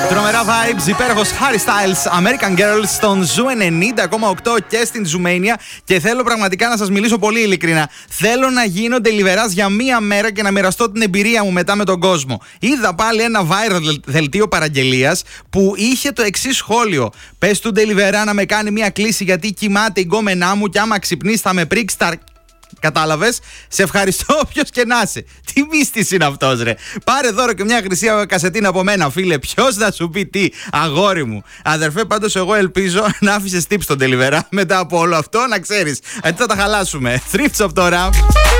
Τρομερά vibes, υπέροχος Harry Styles, American Girls στον Ζου 90,8 και στην Ζουμania. Και θέλω πραγματικά να σας μιλήσω πολύ ειλικρινά. Θέλω να γίνω deliverás για μία μέρα και να μοιραστώ την εμπειρία μου μετά με τον κόσμο. Είδα πάλι ένα viral δελτίο παραγγελίας που είχε το εξής σχόλιο. Πες του deliverá να με κάνει μία κλίση γιατί κοιμάται η γκόμενά μου και άμα ξυπνείς θα με πρίξει τα... Κατάλαβες, σε ευχαριστώ όποιος και να είσαι. Τι μύστης είναι αυτός ρε. Πάρε δώρο και μια χρυσή κασετίνα από μένα φίλε. Ποιος θα σου πει τι, αγόρι μου. Αδερφέ, πάντως εγώ ελπίζω να άφησες tips στον deliverá μετά από όλο αυτό. Να ξέρεις, γιατί θα τα χαλάσουμε. Thrift Shop τώρα.